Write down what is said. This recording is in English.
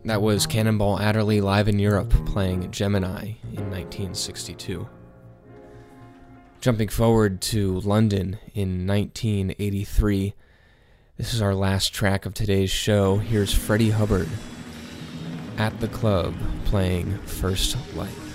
That was Cannonball Adderley live in Europe playing Gemini in 1962. Jumping forward to London in 1983, this is our last track of today's show. Here's Freddie Hubbard at the club playing First Light.